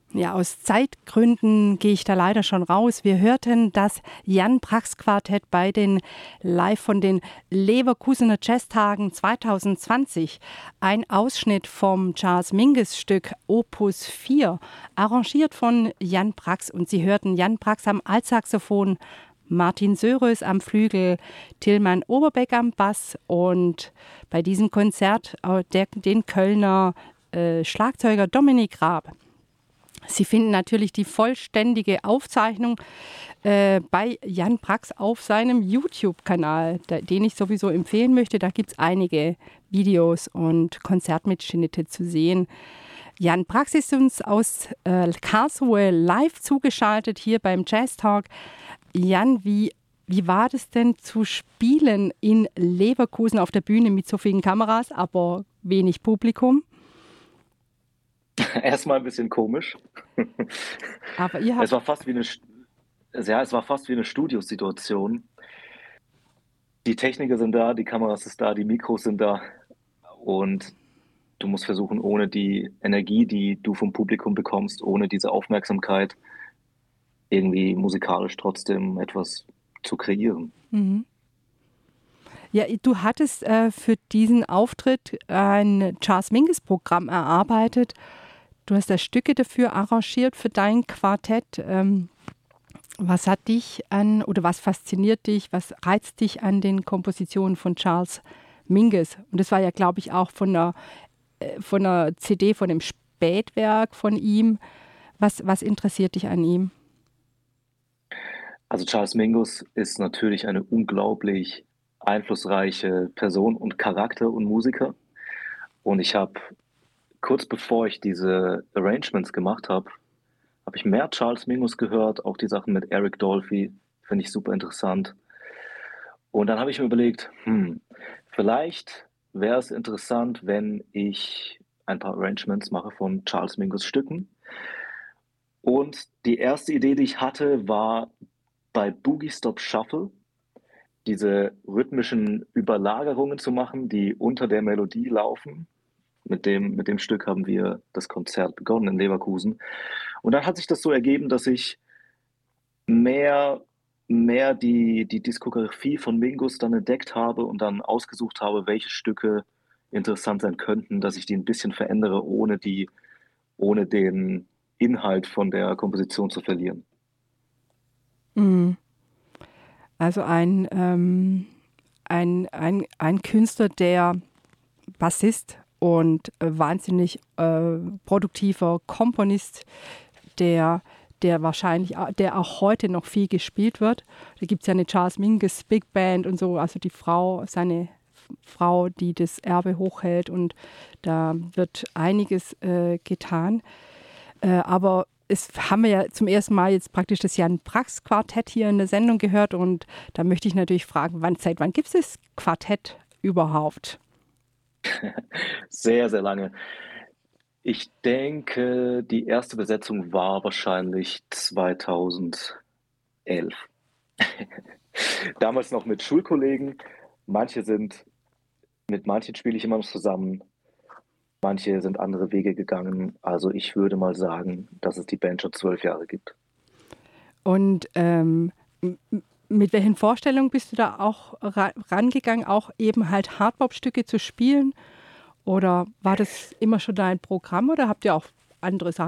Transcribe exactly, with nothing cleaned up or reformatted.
Ja, aus Zeitgründen gehe ich da leider schon raus. Wir hörten das Jan Brax Quartett bei den Live von den Leverkusener Jazztagen zwanzig zwanzig. Ein Ausschnitt vom Charles Mingus Stück Opus vier, arrangiert von Jan Brax. Und Sie hörten Jan Brax am Altsaxophon, Martin Sörös am Flügel, Tilman Oberbeck am Bass und bei diesem Konzert äh, der, den Kölner äh, Schlagzeuger Dominik Raab. Sie finden natürlich die vollständige Aufzeichnung äh, bei Jan Brax auf seinem YouTube-Kanal, da, den ich sowieso empfehlen möchte. Da gibt es einige Videos und Konzertmitschnitte zu sehen. Jan Brax ist uns aus äh, Karlsruhe live zugeschaltet hier beim Jazz Talk. Jan, wie, wie war das denn zu spielen in Leverkusen auf der Bühne mit so vielen Kameras, aber wenig Publikum? Erstmal ein bisschen komisch. Aber ihr habt Es war fast wie eine, St- ja, es war fast wie eine Studiosituation. Die Techniker sind da, die Kameras ist da, die Mikros sind da und du musst versuchen, ohne die Energie, die du vom Publikum bekommst, ohne diese Aufmerksamkeit, irgendwie musikalisch trotzdem etwas zu kreieren. Mhm. Ja, du hattest äh, für diesen Auftritt ein Charles Mingus-Programm erarbeitet. Du hast da Stücke dafür arrangiert für dein Quartett. Ähm, was hat dich an oder was fasziniert dich, was reizt dich an den Kompositionen von Charles Mingus? Und das war ja, glaube ich, auch von einer, äh, von einer C D, von einem Spätwerk von ihm. Was, was interessiert dich an ihm? Also Charles Mingus ist natürlich eine unglaublich einflussreiche Person und Charakter und Musiker. Und ich habe kurz bevor ich diese Arrangements gemacht habe, habe ich mehr Charles Mingus gehört, auch die Sachen mit Eric Dolphy, finde ich super interessant. Und dann habe ich mir überlegt, hm, vielleicht wäre es interessant, wenn ich ein paar Arrangements mache von Charles Mingus Stücken. Und die erste Idee, die ich hatte, war bei Boogie Stop Shuffle diese rhythmischen Überlagerungen zu machen, die unter der Melodie laufen. Mit dem, mit dem Stück haben wir das Konzert begonnen in Leverkusen. Und dann hat sich das so ergeben, dass ich mehr, mehr die, die Diskografie von Mingus dann entdeckt habe und dann ausgesucht habe, welche Stücke interessant sein könnten, dass ich die ein bisschen verändere, ohne die, ohne den Inhalt von der Komposition zu verlieren. Mhm. Also ein, ähm, ein, ein, ein Künstler, der Bassist und äh, wahnsinnig äh, produktiver Komponist, der, der wahrscheinlich, au- der auch heute noch viel gespielt wird. Da gibt es ja eine Charles Mingus Big Band und so, also die Frau, seine F- Frau, die das Erbe hochhält und da wird einiges äh, getan. Äh, aber es haben wir ja zum ersten Mal jetzt praktisch das Jan Brax Quartett hier in der Sendung gehört und da möchte ich natürlich fragen, wann, seit wann gibt es das Quartett überhaupt? Sehr, sehr lange. Ich denke, die erste Besetzung war wahrscheinlich zweitausendelf. Damals noch mit Schulkollegen. Manche sind, mit manchen spiele ich immer noch zusammen. Manche sind andere Wege gegangen. Also ich würde mal sagen, dass es die Band schon zwölf Jahre gibt. Und ähm, m- m- mit welchen Vorstellungen bist du da auch ra rangegangen, auch eben halt Hardbop-Stücke zu spielen? Oder war das immer schon dein Programm oder habt ihr auch andere Sachen